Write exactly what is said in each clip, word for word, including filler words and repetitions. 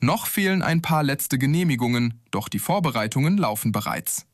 Noch fehlen ein paar letzte Genehmigungen, doch die Vorbereitungen laufen bereits.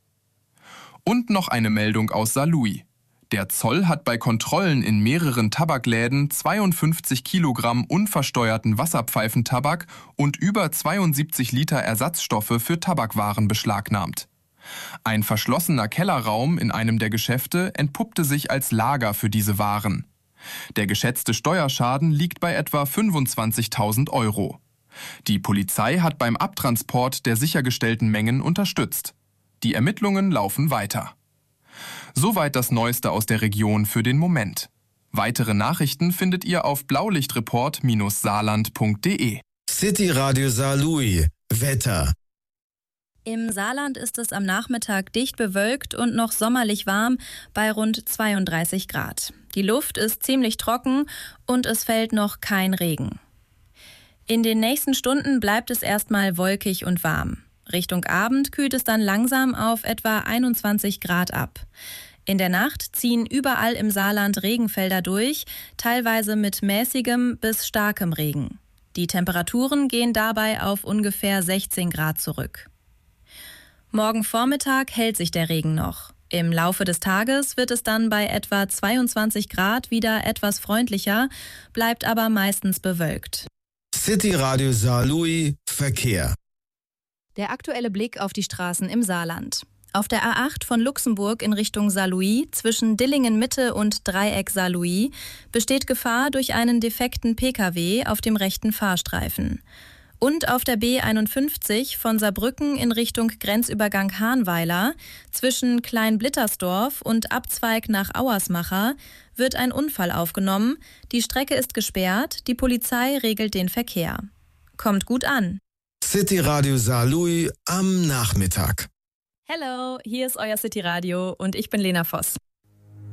Und noch eine Meldung aus Saarlouis. Der Zoll hat bei Kontrollen in mehreren Tabakläden zweiundfünfzig Kilogramm unversteuerten Wasserpfeifentabak und über zweiundsiebzig Liter Ersatzstoffe für Tabakwaren beschlagnahmt. Ein verschlossener Kellerraum in einem der Geschäfte entpuppte sich als Lager für diese Waren. Der geschätzte Steuerschaden liegt bei etwa fünfundzwanzigtausend Euro. Die Polizei hat beim Abtransport der sichergestellten Mengen unterstützt. Die Ermittlungen laufen weiter. Soweit das Neueste aus der Region für den Moment. Weitere Nachrichten findet ihr auf blaulichtreport Bindestrich saarland Punkt de. City Radio Saarlouis. Wetter. Im Saarland ist es am Nachmittag dicht bewölkt und noch sommerlich warm bei rund zweiunddreißig Grad. Die Luft ist ziemlich trocken und es fällt noch kein Regen. In den nächsten Stunden bleibt es erstmal wolkig und warm. Richtung Abend kühlt es dann langsam auf etwa einundzwanzig Grad ab. In der Nacht ziehen überall im Saarland Regenfelder durch, teilweise mit mäßigem bis starkem Regen. Die Temperaturen gehen dabei auf ungefähr sechzehn Grad zurück. Morgen Vormittag hält sich der Regen noch. Im Laufe des Tages wird es dann bei etwa zweiundzwanzig Grad wieder etwas freundlicher, bleibt aber meistens bewölkt. City Radio Saarlouis Verkehr. Der aktuelle Blick auf die Straßen im Saarland. Auf der A acht von Luxemburg in Richtung Saarlouis zwischen Dillingen-Mitte und Dreieck Saarlouis besteht Gefahr durch einen defekten Pkw auf dem rechten Fahrstreifen. Und auf der B einundfünfzig von Saarbrücken in Richtung Grenzübergang Hahnweiler zwischen Klein-Blittersdorf und Abzweig nach Auersmacher wird ein Unfall aufgenommen. Die Strecke ist gesperrt, die Polizei regelt den Verkehr. Kommt gut an. City Radio Saarlouis am Nachmittag. Hello, hier ist euer City Radio und ich bin Lena Voss.